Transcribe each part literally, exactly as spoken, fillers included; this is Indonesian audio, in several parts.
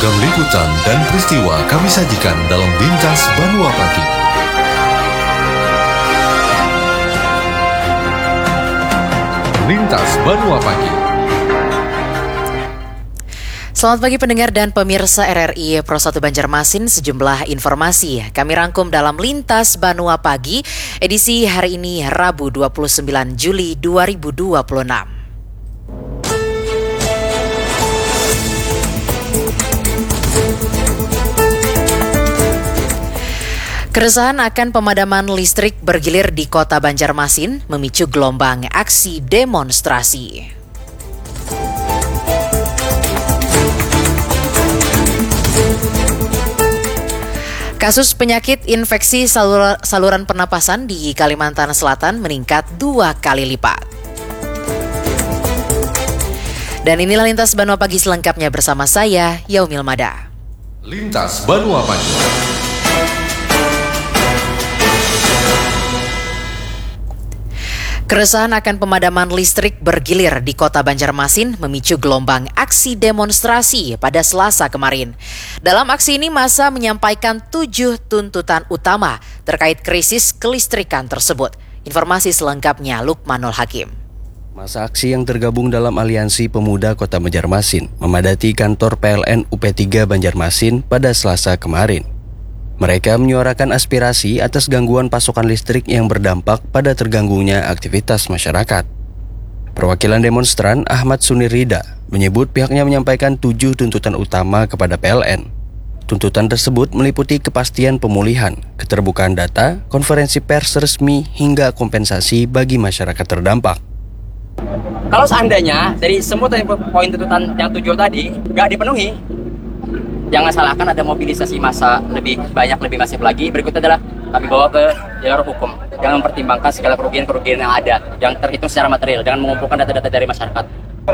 Beragam liputan dan peristiwa kami sajikan dalam Lintas Banua Pagi. Lintas Banua Pagi. Selamat pagi pendengar dan pemirsa R R I Pro satu Banjarmasin, sejumlah informasi kami rangkum dalam Lintas Banua Pagi, edisi hari ini Rabu dua puluh sembilan Juli dua ribu dua puluh enam. Keresahan akan pemadaman listrik bergilir di kota Banjarmasin memicu gelombang aksi demonstrasi. Kasus penyakit infeksi salur, saluran pernapasan di Kalimantan Selatan meningkat dua kali lipat. Dan inilah Lintas Banua Pagi selengkapnya bersama saya, Yaumil Mada. Lintas Banua Pagi. Keresahan akan pemadaman listrik bergilir di kota Banjarmasin memicu gelombang aksi demonstrasi pada Selasa kemarin. Dalam aksi ini massa menyampaikan tujuh tuntutan utama terkait krisis kelistrikan tersebut. Informasi selengkapnya Lukmanul Hakim. Massa aksi yang tergabung dalam Aliansi Pemuda Kota Banjarmasin memadati kantor P L N U P tiga Banjarmasin pada Selasa kemarin. Mereka menyuarakan aspirasi atas gangguan pasokan listrik yang berdampak pada terganggunya aktivitas masyarakat. Perwakilan demonstran Ahmad Sunirida menyebut pihaknya menyampaikan tujuh tuntutan utama kepada P L N. Tuntutan tersebut meliputi kepastian pemulihan, keterbukaan data, konferensi pers resmi, hingga kompensasi bagi masyarakat terdampak. Kalau seandainya dari semua poin tuntutan yang tujuh tadi nggak dipenuhi, jangan salahkan ada mobilisasi massa lebih banyak, lebih masif lagi. Berikutnya adalah kami bawa ke jalur hukum. Jangan mempertimbangkan segala kerugian-kerugian yang ada, yang terhitung secara material. Jangan mengumpulkan data-data dari masyarakat.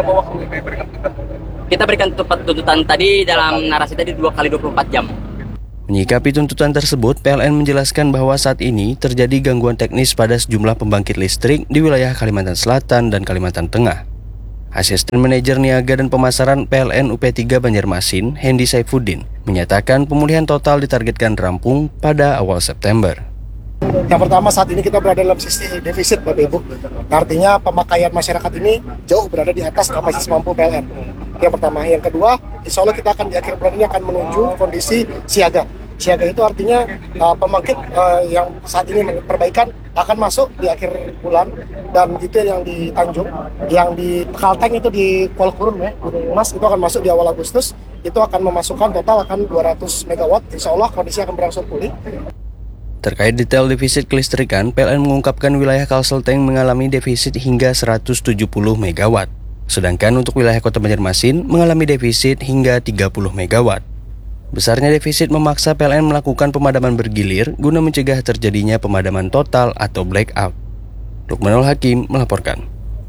Kita berikan tuntutan tadi dalam narasi tadi dua kali dua puluh empat jam. Menyikapi tuntutan tersebut, P L N menjelaskan bahwa saat ini terjadi gangguan teknis pada sejumlah pembangkit listrik di wilayah Kalimantan Selatan dan Kalimantan Tengah. Asisten Manajer Niaga dan Pemasaran P L N U P tiga Banjarmasin, Hendy Saifuddin, menyatakan pemulihan total ditargetkan rampung pada awal September. Yang pertama, saat ini kita berada dalam sisi defisit, Bapak Ibu. Artinya pemakaian masyarakat ini jauh berada di atas kapasitas mampu P L N. Yang pertama. Yang kedua, insya Allah kita akan di akhir bulan ini akan menuju kondisi siaga. Siaga itu artinya uh, pembangkit uh, yang saat ini perbaikan akan masuk di akhir bulan, dan itu yang di Tanjung, yang di Kalteng itu di Kuala Kurun ya, Gunung Mas, itu akan masuk di awal Agustus. Itu akan memasukkan total akan dua ratus megawatt. Insya Allah kondisi akan berangsur pulih. Terkait detail defisit kelistrikan, P L N mengungkapkan wilayah Kalselteng mengalami defisit hingga seratus tujuh puluh megawatt. Sedangkan untuk wilayah Kota Banjarmasin mengalami defisit hingga tiga puluh megawatt. Besarnya defisit memaksa P L N melakukan pemadaman bergilir guna mencegah terjadinya pemadaman total atau blackout. Lukmanul Hakim melaporkan.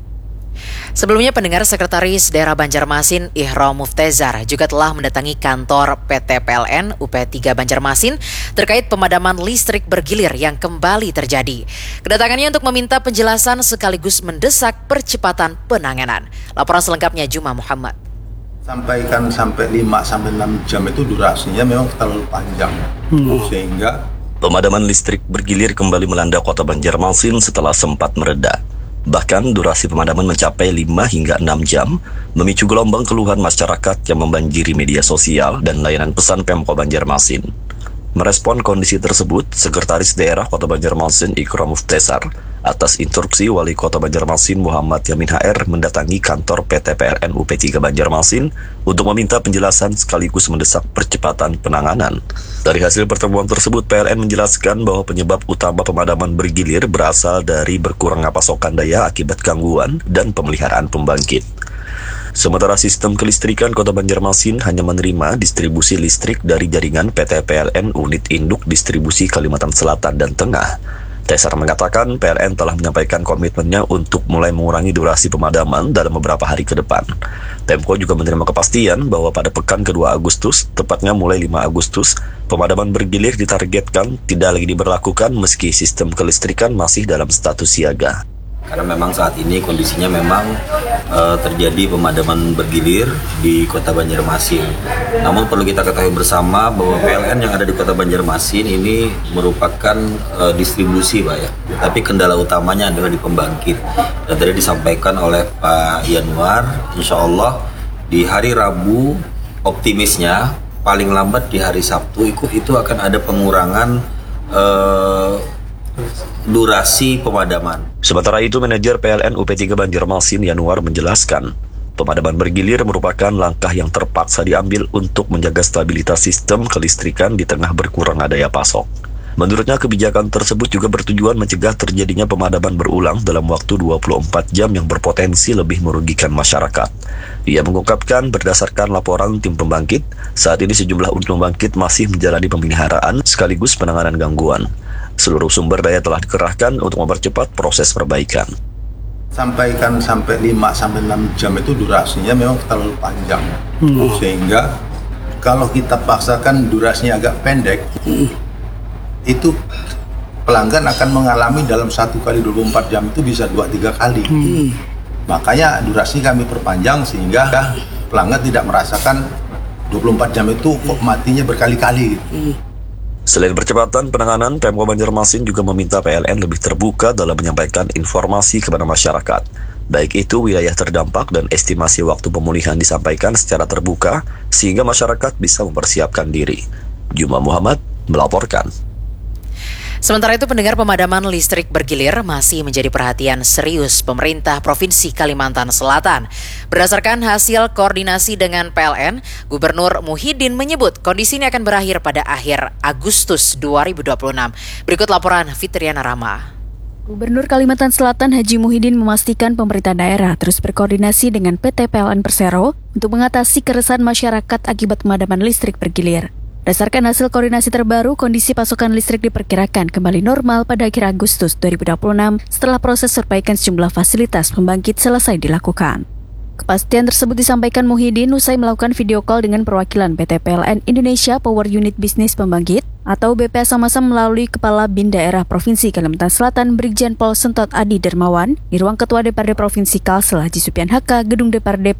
Sebelumnya pendengar, Sekretaris Daerah Banjarmasin Ihram Muftezar juga telah mendatangi kantor P T P L N U P tiga Banjarmasin terkait pemadaman listrik bergilir yang kembali terjadi. Kedatangannya untuk meminta penjelasan sekaligus mendesak percepatan penanganan. Laporan selengkapnya Juma Muhammad. Sampaikan sampai lima sampai enam jam itu durasinya memang terlalu panjang. Hmm. Sehingga pemadaman listrik bergilir kembali melanda kota Banjarmasin setelah sempat mereda. Bahkan durasi pemadaman mencapai lima hingga enam jam, memicu gelombang keluhan masyarakat yang membanjiri media sosial dan layanan pesan Pemko Banjarmasin. Merespon kondisi tersebut, Sekretaris Daerah Kota Banjarmasin Ihram Muftezar atas instruksi Wali Kota Banjarmasin Muhammad Yamin H R mendatangi kantor P T P L N U P tiga Banjarmasin untuk meminta penjelasan sekaligus mendesak percepatan penanganan. Dari hasil pertemuan tersebut, P L N menjelaskan bahwa penyebab utama pemadaman bergilir berasal dari berkurangnya pasokan daya akibat gangguan dan pemeliharaan pembangkit. Sementara sistem kelistrikan Kota Banjarmasin hanya menerima distribusi listrik dari jaringan P T P L N Unit Induk Distribusi Kalimantan Selatan dan Tengah. Tesar mengatakan P L N telah menyampaikan komitmennya untuk mulai mengurangi durasi pemadaman dalam beberapa hari ke depan. Pemko juga menerima kepastian bahwa pada pekan kedua Agustus, tepatnya mulai lima Agustus, pemadaman bergilir ditargetkan tidak lagi diberlakukan meski sistem kelistrikan masih dalam status siaga. Karena memang saat ini kondisinya memang uh, terjadi pemadaman bergilir di Kota Banjarmasin. Namun perlu kita ketahui bersama bahwa P L N yang ada di Kota Banjarmasin ini merupakan uh, distribusi, Pak ya. Tapi kendala utamanya adalah di pembangkit. Dan tadi disampaikan oleh Pak Yanuar, insya Allah di hari Rabu optimisnya paling lambat di hari Sabtu itu, itu akan ada pengurangan uh, durasi pemadaman. Sementara itu, manajer P L N U P tiga Banjarmasin Yanuar menjelaskan, pemadaman bergilir merupakan langkah yang terpaksa diambil untuk menjaga stabilitas sistem kelistrikan di tengah berkurangnya daya pasok. Menurutnya, kebijakan tersebut juga bertujuan mencegah terjadinya pemadaman berulang dalam waktu dua puluh empat jam yang berpotensi lebih merugikan masyarakat. Ia mengungkapkan berdasarkan laporan tim pembangkit, saat ini sejumlah unit pembangkit masih menjalani pemeliharaan sekaligus penanganan gangguan. Seluruh sumber daya telah dikerahkan untuk mempercepat proses perbaikan. Sampaikan sampai lima sampai enam jam itu durasinya memang terlalu panjang. Hmm. Sehingga kalau kita paksakan durasinya agak pendek, hmm. itu pelanggan akan mengalami dalam satu kali dua puluh empat jam itu bisa dua tiga kali. Hmm. Makanya durasi kami perpanjang sehingga pelanggan tidak merasakan dua puluh empat jam itu kok matinya berkali-kali. Hmm. Selain percepatan penanganan, Pemkot Banjarmasin juga meminta P L N lebih terbuka dalam menyampaikan informasi kepada masyarakat. Baik itu wilayah terdampak dan estimasi waktu pemulihan disampaikan secara terbuka sehingga masyarakat bisa mempersiapkan diri. Juma Muhammad melaporkan. Sementara itu, pendengar, pemadaman listrik bergilir masih menjadi perhatian serius pemerintah Provinsi Kalimantan Selatan. Berdasarkan hasil koordinasi dengan P L N, Gubernur Muhyiddin menyebut kondisi ini akan berakhir pada akhir Agustus dua ribu dua puluh enam. Berikut laporan Fitriana Rama. Gubernur Kalimantan Selatan Haji Muhyiddin memastikan pemerintah daerah terus berkoordinasi dengan P T P L N Persero untuk mengatasi keresahan masyarakat akibat pemadaman listrik bergilir. Berdasarkan hasil koordinasi terbaru, kondisi pasokan listrik diperkirakan kembali normal pada akhir Agustus dua ribu dua puluh enam setelah proses perbaikan sejumlah fasilitas pembangkit selesai dilakukan. Kepastian tersebut disampaikan Muhyiddin usai melakukan video call dengan perwakilan P T P L N Indonesia Power Unit Bisnis Pembangkit atau B P A Samasa melalui Kepala Bin Daerah Provinsi Kalimantan Selatan Brigjen Pol Sentot Adi Dermawan di ruang Ketua D P R D Provinsi Kalsel Haji Supian Haka, Gedung D P R D